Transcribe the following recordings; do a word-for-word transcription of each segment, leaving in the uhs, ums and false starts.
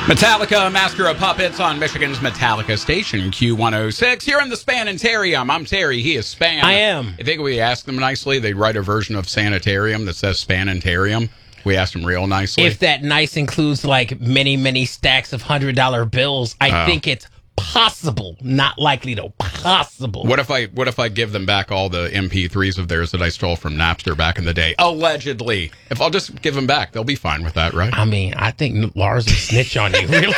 Metallica, Master of Puppets on Michigan's Metallica station, Q one oh six. Here in the Spanitarium. I'm Terry. He is Span. I am. I think we ask them nicely. They write a version of Sanitarium that says Spanitarium. We asked them real nicely. If that nice includes like many, many stacks of one hundred dollar bills, I Oh. think it's possible. Not likely, though. Possible. What if I what if I give them back all the M P threes of theirs that I stole from Napster back in the day? Allegedly. If I'll just give them back, they'll be fine with that, right? I mean, I think Lars would snitch on you. Really?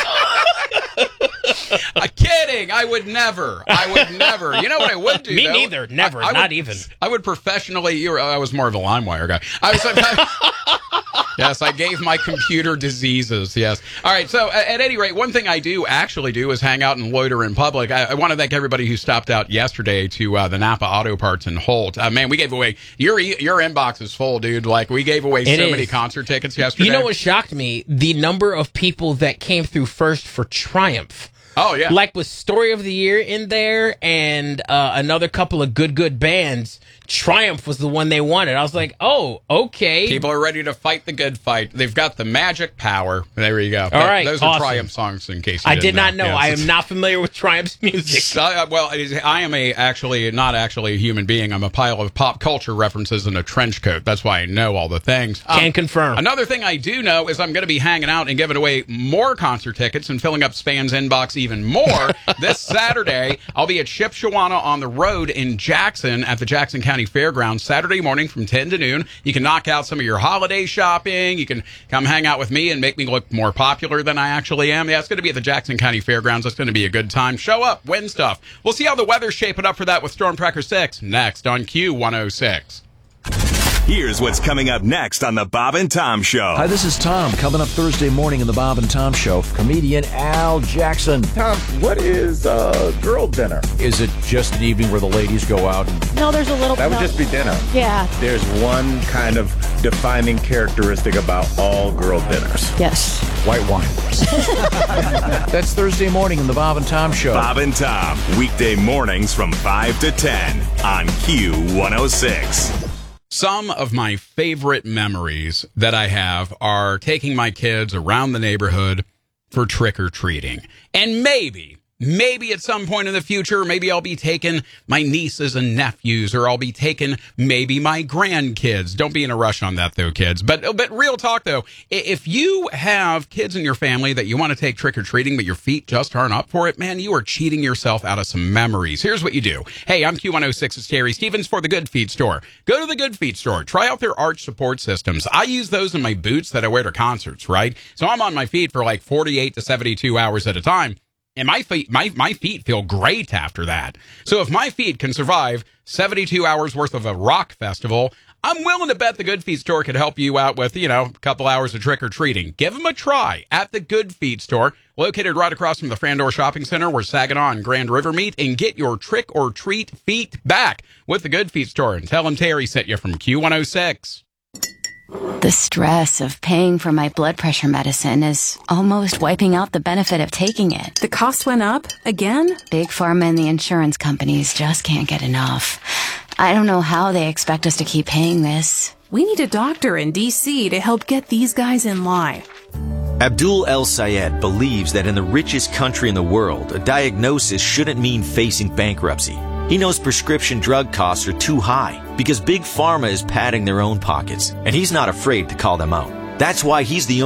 I'm kidding. I would never. I would never. You know what I would do? Me though? neither. Never. I, I not would, even. I would professionally. You were, I was more of a LimeWire guy. I was. I, yes, I gave my computer diseases. Yes. All right. So, at, at any rate, one thing I do actually do is hang out and loiter in public. I, I want to thank everybody who stopped out yesterday to uh, the Napa Auto Parts in Holt. Uh, man, we gave away your your inbox is full, dude. Like we gave away It so is. many concert tickets yesterday. You know what shocked me? The number of people that came through first for Triumph. Oh yeah. Like with Story of the Year in there and uh, another couple of good, good bands, Triumph was the one they wanted. I was like, oh, okay. People are ready to fight the good fight. They've got the magic power. There you go. All right, Those awesome. are Triumph songs, in case you I didn't did not know. Yes, I it's- am not familiar with Triumph's music. So, uh, well, it is- I am a actually not actually a human being. I'm a pile of pop culture references in a trench coat. That's why I know all the things. Um, Can confirm. Another thing I do know is I'm going to be hanging out and giving away more concert tickets and filling up Span's inbox even more. This Saturday, I'll be at Shipshewana on the road in Jackson at the Jackson County Fairgrounds Saturday morning from ten to noon. You can knock out some of your holiday shopping. You can come hang out with me and make me look more popular than I actually am. Yeah, it's going to be at the Jackson County Fairgrounds. It's going to be a good time. Show up, win stuff. We'll see how the weather's shaping up for that with Storm Tracker six next on Q one oh six. Here's what's coming up next on the Bob and Tom Show. Hi, this is Tom. Coming up Thursday morning in the Bob and Tom Show, comedian Al Jackson. Tom, what is uh, girl dinner? Is it just an evening where the ladies go out? And No, there's a little. That would no. just be dinner. Yeah. There's one kind of defining characteristic about all girl dinners. Yes. white wine. That's Thursday morning in the Bob and Tom Show. Bob and Tom, weekday mornings from five to ten on Q one oh six. Some of my favorite memories that I have are taking my kids around the neighborhood for trick-or-treating. And maybe, maybe at some point in the future, maybe I'll be taking my nieces and nephews, or I'll be taking maybe my grandkids. Don't be in a rush on that, though, kids. But but real talk, though, if you have kids in your family that you want to take trick-or-treating, but your feet just aren't up for it, man, you are cheating yourself out of some memories. Here's what you do. Hey, I'm Q one oh six. It's Terry Stevens for the Good Feet Store. Go to the Good Feet Store. Try out their arch support systems. I use those in my boots that I wear to concerts, right? So I'm on my feet for like forty-eight to seventy-two hours at a time. And my feet, my, my feet feel great after that. So if my feet can survive seventy-two hours worth of a rock festival, I'm willing to bet the Good Feet Store could help you out with, you know, a couple hours of trick-or-treating. Give them a try at the Good Feet Store, located right across from the Frandor Shopping Center where Saginaw and Grand River meet, and get your trick-or-treat feet back with the Good Feet Store. And tell them Terry sent you from Q one oh six. The stress of paying for my blood pressure medicine is almost wiping out the benefit of taking it. The cost went up again? Big Pharma and the insurance companies just can't get enough. I don't know how they expect us to keep paying this. We need a doctor in D C to help get these guys in line. Abdul El Sayed believes that in the richest country in the world, a diagnosis shouldn't mean facing bankruptcy. He knows prescription drug costs are too high because Big Pharma is padding their own pockets, and he's not afraid to call them out. That's why he's the